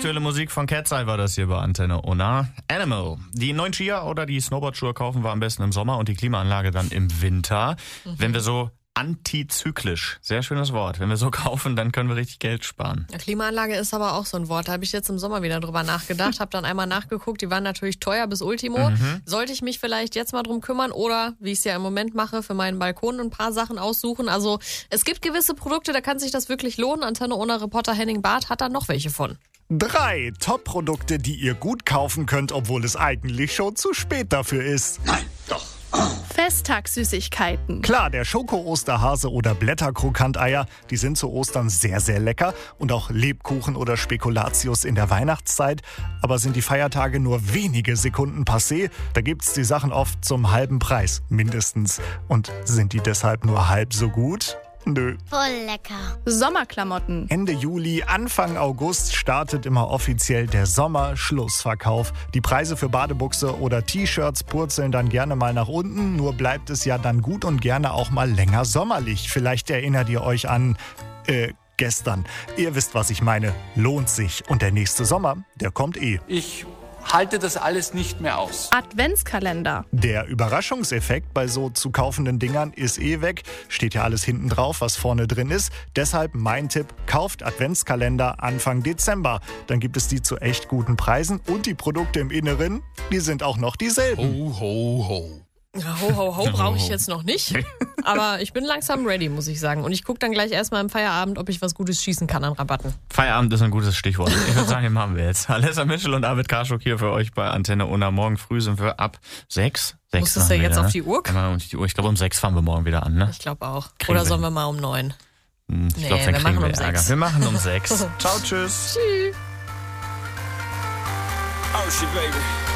Aktuelle Musik von Cat's Eye war das hier bei Antenne Unna. Animal. Die neuen Skier oder die Snowboardschuhe kaufen wir am besten im Sommer und die Klimaanlage dann im Winter. Wenn wir so antizyklisch, sehr schönes Wort, wenn wir so kaufen, dann können wir richtig Geld sparen. Ja, Klimaanlage ist aber auch so ein Wort. Da habe ich jetzt im Sommer wieder drüber nachgedacht, habe dann einmal nachgeguckt, die waren natürlich teuer bis Ultimo. Sollte ich mich vielleicht jetzt mal drum kümmern oder, wie ich es ja im Moment mache, für meinen Balkon ein paar Sachen aussuchen? Also es gibt gewisse Produkte, da kann sich das wirklich lohnen. Antenne Unna Reporter Henning Barth hat da noch welche von. 3 Top-Produkte, die ihr gut kaufen könnt, obwohl es eigentlich schon zu spät dafür ist. Nein, doch. Festtagssüßigkeiten. Klar, der Schoko-Osterhase oder Blätterkrokanteier, die sind zu Ostern sehr, sehr lecker. Und auch Lebkuchen oder Spekulatius in der Weihnachtszeit. Aber sind die Feiertage nur wenige Sekunden passé, da gibt's die Sachen oft zum halben Preis, mindestens. Und sind die deshalb nur halb so gut? Nö. Voll lecker. Sommerklamotten. Ende Juli, Anfang August startet immer offiziell der Sommerschlussverkauf. Die Preise für Badebuchse oder T-Shirts purzeln dann gerne mal nach unten, nur bleibt es ja dann gut und gerne auch mal länger sommerlich. Vielleicht erinnert ihr euch an, gestern. Ihr wisst, was ich meine. Lohnt sich. Und der nächste Sommer, der kommt eh. Ich halte das alles nicht mehr aus. Adventskalender. Der Überraschungseffekt bei so zu kaufenden Dingern ist eh weg. Steht ja alles hinten drauf, was vorne drin ist. Deshalb mein Tipp, kauft Adventskalender Anfang Dezember. Dann gibt es die zu echt guten Preisen und die Produkte im Inneren, die sind auch noch dieselben. Ho, ho, ho. Ja, ho brauche ich jetzt noch nicht. Aber ich bin langsam ready, muss ich sagen. Und ich gucke dann gleich erstmal im Feierabend, ob ich was Gutes schießen kann an Rabatten. Feierabend ist ein gutes Stichwort. Ich würde sagen, den machen wir jetzt. Alessa Mitchell und Arvid Karschuk hier für euch bei Antenne Unna. Morgen früh sind wir ab 6. Musstest du jetzt auf die Uhr? Ich glaube, um 6 fahren wir morgen wieder an, ne? Ich glaube auch. Kriegen Oder wir sollen hin. wir mal um 9? Ich glaube, dann wir kriegen machen wir um Ärger. 6. Wir machen um 6. Ciao, tschüss. Tschüss. Oh shit, baby.